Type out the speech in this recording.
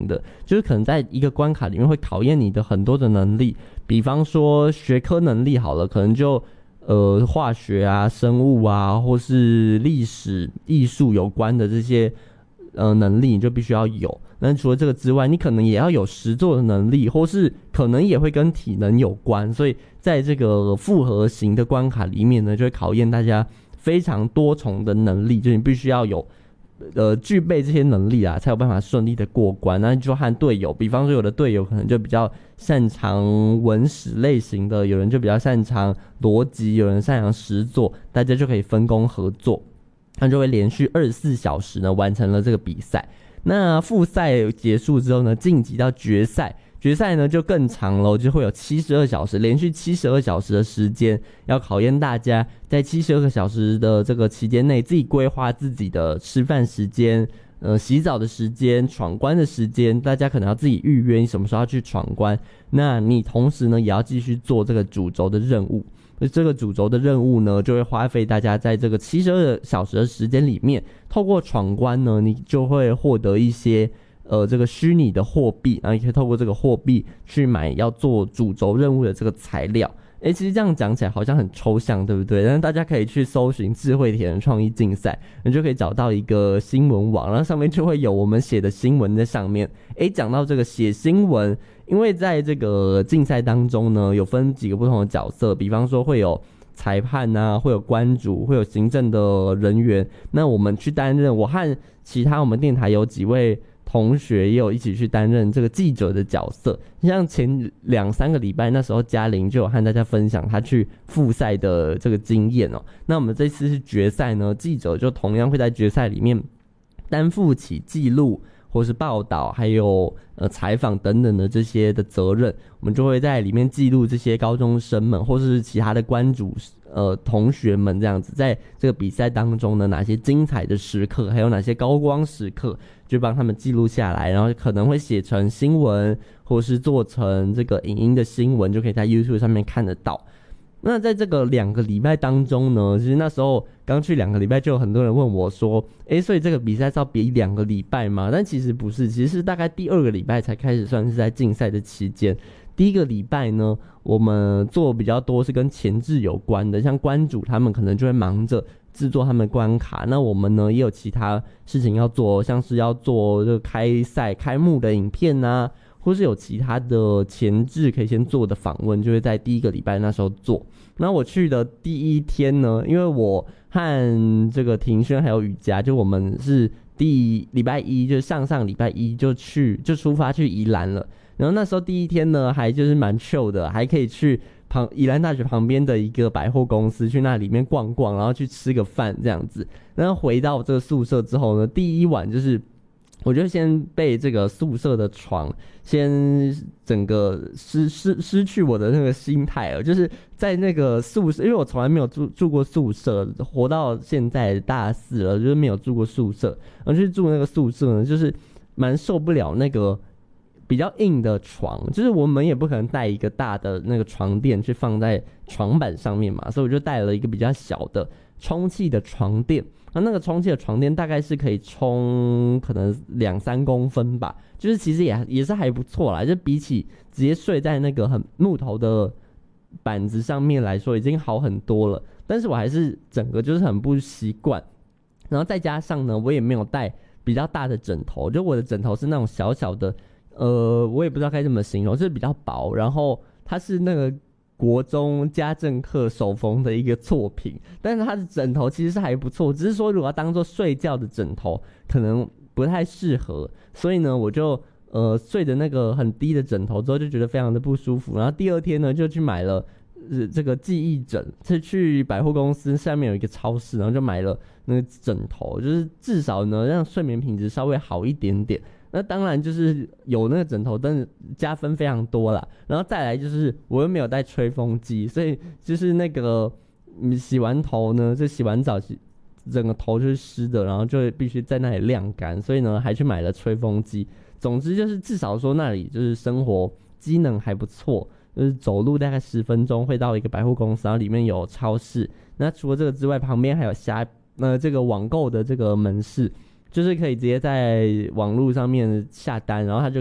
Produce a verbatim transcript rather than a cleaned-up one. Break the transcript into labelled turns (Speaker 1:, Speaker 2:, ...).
Speaker 1: 的，就是可能在一个关卡里面会考验你的很多的能力，比方说学科能力好了，可能就呃化学啊、生物啊，或是历史、艺术有关的这些呃能力，你就必须要有。那除了这个之外，你可能也要有实作的能力，或是可能也会跟体能有关，所以在这个复合型的关卡里面呢，就会考验大家非常多重的能力，就你必须要有呃具备这些能力啊，才有办法顺利的过关。那就和队友，比方说有的队友可能就比较擅长文史类型的，有人就比较擅长逻辑，有人擅长实作，大家就可以分工合作，那就会连续二十四小时呢完成了这个比赛。那复赛结束之后呢，晋级到决赛，决赛呢就更长了，就会有七十二小时，连续七十二小时的时间，要考验大家在七十二个小时的这个期间内，自己规划自己的吃饭时间、呃洗澡的时间、闯关的时间，大家可能要自己预约你什么时候要去闯关。那你同时呢，也要继续做这个主轴的任务。这个主轴的任务呢，就会花费大家在这个七十二小时的时间里面，透过闯关呢，你就会获得一些呃这个虚拟的货币，然后你可以透过这个货币去买要做主轴任务的这个材料。诶，其实这样讲起来好像很抽象，对不对？但是大家可以去搜寻智慧铁人创意竞赛，你就可以找到一个新闻网，然后上面就会有我们写的新闻在上面。诶，讲到这个写新闻，因为在这个竞赛当中呢，有分几个不同的角色，比方说会有裁判啊，会有关主，会有行政的人员。那我们去担任，我和其他我们电台有几位同学也有一起去担任这个记者的角色。像前两三个礼拜，那时候嘉玲就有和大家分享她去复赛的这个经验哦。那我们这次是决赛呢，记者就同样会在决赛里面担负起记录或是报道，还有呃采访等等的这些的责任。我们就会在里面记录这些高中生们或是其他的关主呃同学们这样子，在这个比赛当中呢，哪些精彩的时刻，还有哪些高光时刻，就帮他们记录下来，然后可能会写成新闻，或是做成这个影音的新闻，就可以在 YouTube 上面看得到。那在这个两个礼拜当中呢，其实那时候刚去两个礼拜，就有很多人问我说，诶，所以这个比赛是要比两个礼拜吗？但其实不是，其实是大概第二个礼拜才开始算是在竞赛的期间。第一个礼拜呢，我们做比较多是跟前置有关的，像关主他们可能就会忙着制作他们关卡，那我们呢也有其他事情要做，像是要做这个开赛开幕的影片啊，或是有其他的前置可以先做的访问，就会在第一个礼拜那时候做。那我去的第一天呢，因为我和这个庭轩还有雨佳，就我们是第礼拜一，就是上上礼拜一就去就出发去宜兰了。然后那时候第一天呢，还就是蛮 chill 的，还可以去旁宜兰大学旁边的一个百货公司去那里面逛逛，然后去吃个饭这样子。然后回到这个宿舍之后呢，第一晚就是我就先被这个宿舍的床先整个失失失去我的那个心态了，就是在那个宿舍，因为我从来没有住住过宿舍，活到现在大四了，就是没有住过宿舍，然后去住那个宿舍呢，就是蛮受不了那个比较硬的床，就是我们也不可能带一个大的那个床垫去放在床板上面嘛，所以我就带了一个比较小的充气的床垫。那那个充气的床垫大概是可以充可能两三公分吧，就是其实也也是还不错啦，就比起直接睡在那个很木头的板子上面来说已经好很多了，但是我还是整个就是很不习惯。然后再加上呢，我也没有带比较大的枕头，就我的枕头是那种小小的，呃，我也不知道该怎么形容，就是比较薄，然后它是那个国中家政课手缝的一个作品，但是它的枕头其实是还不错，只是说如果要当做睡觉的枕头可能不太适合，所以呢我就呃睡的那个很低的枕头之后就觉得非常的不舒服，然后第二天呢就去买了、呃、这个记忆枕，是去百货公司下面有一个超市，然后就买了那个枕头，就是至少呢让睡眠品质稍微好一点点。那当然就是有那个枕头，但是加分非常多啦。然后再来就是我又没有带吹风机，所以就是那个洗完头呢，就洗完澡，整个头就是湿的，然后就必须在那里晾干，所以呢还去买了吹风机。总之就是至少说那里就是生活机能还不错，就是走路大概十分钟会到一个百货公司，然后里面有超市。那除了这个之外，旁边还有虾呃这个网购的这个门市。就是可以直接在网络上面下单，然后他就